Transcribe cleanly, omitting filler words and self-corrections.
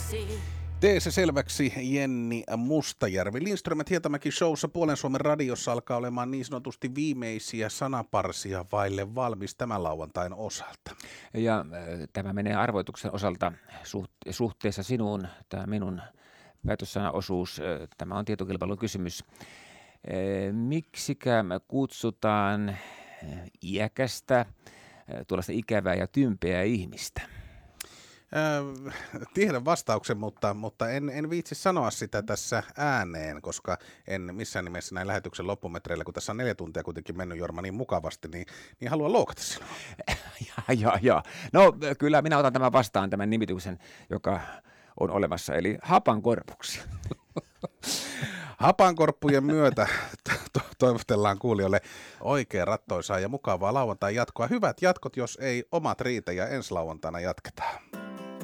Tee se selväksi, Jenni Mustajärvi. Lindström & Hietamäki showssa Puolen Suomen radiossa alkaa olemaan niin sanotusti viimeisiä sanaparsia vaille valmis tämän lauantain osalta. Ja tämä menee arvoituksen osalta suhteessa sinuun, tämä minun päätössanaosuus, tämä on tietokilpailukysymys. Miksikä kutsutaan iäkästä, tuollaista ikävää ja tympeää ihmistä? Tiedän vastauksen, mutta en viitsi sanoa sitä tässä ääneen, koska en missään nimessä näin lähetyksen loppumetreillä, kun tässä on 4 tuntia kuitenkin mennyt Jorma niin mukavasti, niin haluan loukata sinua. Ja. No kyllä minä otan tämän vastaan, tämän nimityksen, joka on olemassa, eli hapankorpuksi. Hapankorppujen myötä toivotellaan kuulijoille oikein rattoisaa ja mukavaa lauantai jatkoa. Hyvät jatkot, jos ei omat riitä, ja ensi lauantaina jatketaan.